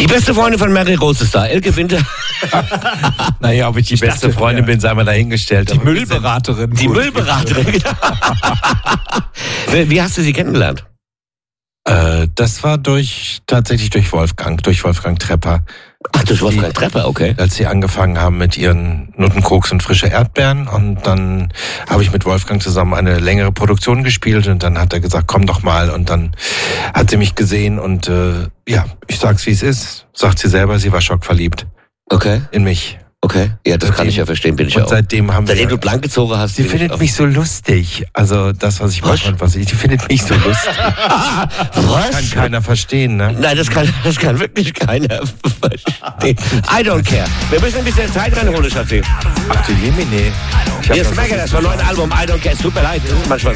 Die beste Freundin von Mary Rose ist da, Elke Winter. Naja, ob ich die beste Freundin bin, sei mal dahingestellt. Die Müllberaterin. Die Müllberaterin. Wie hast du sie kennengelernt? Das war tatsächlich durch Wolfgang Trepper. Ach, durch Wolfgang Trepper, okay. Als sie angefangen haben mit ihren Nuttenkoks und frische Erdbeeren, und dann habe ich mit Wolfgang zusammen eine längere Produktion gespielt, und dann hat er gesagt, komm doch mal, und dann hat sie mich gesehen und ich sag's wie es ist, sagt sie selber, sie war schockverliebt. Okay. In mich. Okay, ja, das kann ich ja verstehen, bin ich und auch. Seitdem du blank gezogen hast. Sie findet mich so lustig. Also das, was ich mache und sie findet mich so lustig. Was? Kann keiner verstehen, ne? Nein, das kann wirklich keiner verstehen. I don't care. Wir müssen ein bisschen Zeit reinholen, Schatzi. Ach du Jemine. Jetzt merke das vom neuen Album I don't care. Es tut mir leid, das ist manchmal